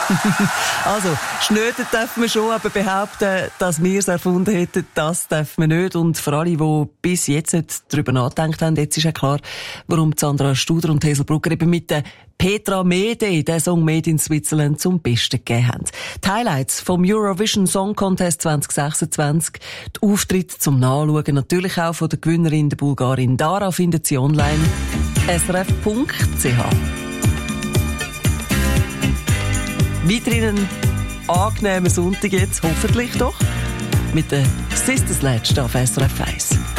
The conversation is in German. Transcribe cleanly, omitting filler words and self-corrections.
Also, schnöden dürfen wir schon, aber behaupten, dass wir es erfunden hätten, das dürfen wir nicht. Und für alle, die bis jetzt nicht darüber nachgedacht haben, jetzt ist ja klar, warum Sandra Studer und Hazel Brugger eben mit der Petra Mede den Song Made in Switzerland zum Besten gegeben haben. Die Highlights vom Eurovision Song Contest 2026, die Auftritte zum Nachschauen, natürlich auch von der Gewinnerin, der Bulgarin Dara, findet Sie online srf.ch. Weiterhin einen angenehmen Sonntag jetzt, hoffentlich doch, mit der Sister Sledge auf SRF 1.